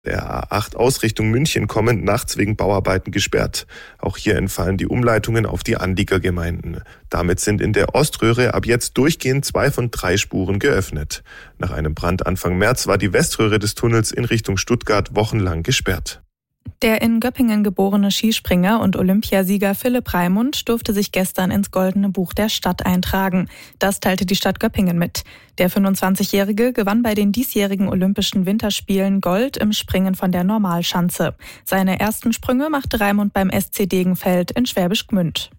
Der A8 Ausrichtung München kommend nachts wegen Bauarbeiten gesperrt. Auch hier entfallen die Umleitungen auf die Anliegergemeinden. Damit sind in der Oströhre ab jetzt durchgehend 2 von 3 Spuren geöffnet. Nach einem Brand Anfang März war die Weströhre des Tunnels in Richtung Stuttgart wochenlang gesperrt. Der in Göppingen geborene Skispringer und Olympiasieger Philipp Raimund durfte sich gestern ins Goldene Buch der Stadt eintragen. Das teilte die Stadt Göppingen mit. Der 25-Jährige gewann bei den diesjährigen Olympischen Winterspielen Gold im Springen von der Normalschanze. Seine ersten Sprünge machte Raimund beim SC Degenfeld in Schwäbisch Gmünd.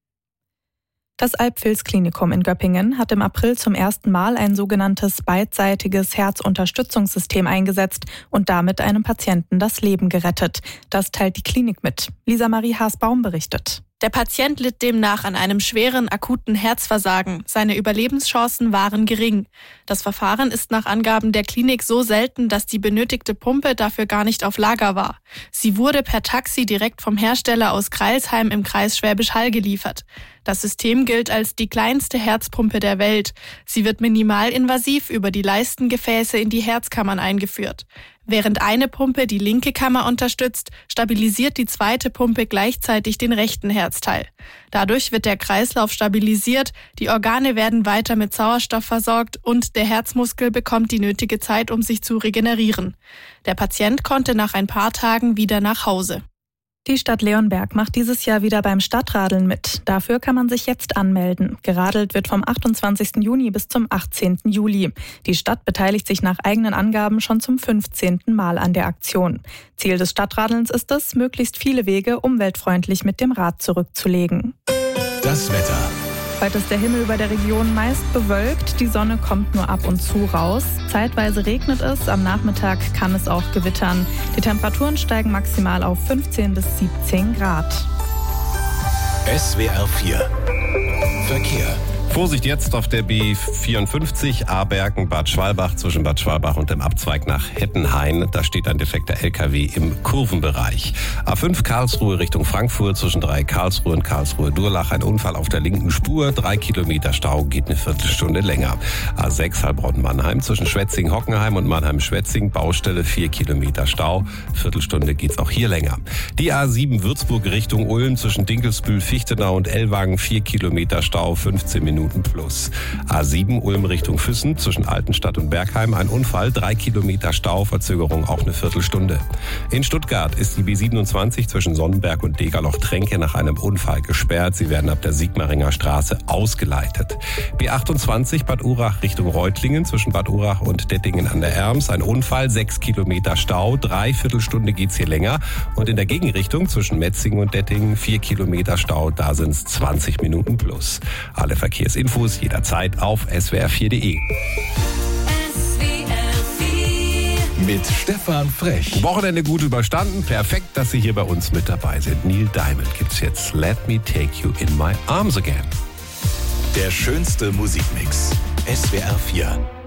Das Alpfilz-Klinikum in Göppingen hat im April zum ersten Mal ein sogenanntes beidseitiges Herzunterstützungssystem eingesetzt und damit einem Patienten das Leben gerettet. Das teilt die Klinik mit. Lisa-Marie Haasbaum berichtet. Der Patient litt demnach an einem schweren akuten Herzversagen. Seine Überlebenschancen waren gering. Das Verfahren ist nach Angaben der Klinik so selten, dass die benötigte Pumpe dafür gar nicht auf Lager war. Sie wurde per Taxi direkt vom Hersteller aus Crailsheim im Kreis Schwäbisch Hall geliefert. Das System gilt als die kleinste Herzpumpe der Welt. Sie wird minimalinvasiv über die Leistengefäße in die Herzkammern eingeführt. Während eine Pumpe die linke Kammer unterstützt, stabilisiert die zweite Pumpe gleichzeitig den rechten Herzteil. Dadurch wird der Kreislauf stabilisiert, die Organe werden weiter mit Sauerstoff versorgt und der Herzmuskel bekommt die nötige Zeit, um sich zu regenerieren. Der Patient konnte nach ein paar Tagen wieder nach Hause. Die Stadt Leonberg macht dieses Jahr wieder beim Stadtradeln mit. Dafür kann man sich jetzt anmelden. Geradelt wird vom 28. Juni bis zum 18. Juli. Die Stadt beteiligt sich nach eigenen Angaben schon zum 15. Mal an der Aktion. Ziel des Stadtradelns ist es, möglichst viele Wege umweltfreundlich mit dem Rad zurückzulegen. Das Wetter. Heute ist der Himmel über der Region meist bewölkt, die Sonne kommt nur ab und zu raus. Zeitweise regnet es, am Nachmittag kann es auch gewittern. Die Temperaturen steigen maximal auf 15 bis 17 Grad. SWR 4 Verkehr. Vorsicht jetzt auf der B54 Abergen-Bad Schwalbach zwischen Bad Schwalbach und dem Abzweig nach Hettenhain. Da steht ein defekter LKW im Kurvenbereich. A5 Karlsruhe Richtung Frankfurt zwischen 3 Karlsruhe und Karlsruhe-Durlach. Ein Unfall auf der linken Spur. 3 Kilometer Stau, geht eine Viertelstunde länger. A6 Heilbronn-Mannheim zwischen Schwetzing-Hockenheim und Mannheim-Schwetzing. Baustelle 4 Kilometer Stau. Viertelstunde geht's auch hier länger. Die A7 Würzburg Richtung Ulm zwischen Dinkelsbühl-Fichtenau und Ellwangen. 4 Kilometer Stau, 15 Minuten plus. A7 Ulm Richtung Füssen zwischen Altenstadt und Bergheim. Ein Unfall, 3 Kilometer Stau, Verzögerung auch eine Viertelstunde. In Stuttgart ist die B27 zwischen Sonnenberg und Degerloch-Tränke nach einem Unfall gesperrt. Sie werden ab der Sigmaringer Straße ausgeleitet. B28 Bad Urach Richtung Reutlingen zwischen Bad Urach und Dettingen an der Erms. Ein Unfall, 6 Kilometer Stau, 3/4 Stunde geht's hier länger. Und in der Gegenrichtung zwischen Metzingen und Dettingen 4 Kilometer Stau, da sind's 20 Minuten plus. Alle Verkehrsinfos jederzeit auf swr4.de. Mit Stefan Frech. Wochenende gut überstanden. Perfekt, dass Sie hier bei uns mit dabei sind. Neil Diamond gibt's jetzt. Let me take you in my arms again. Der schönste Musikmix. SWR 4.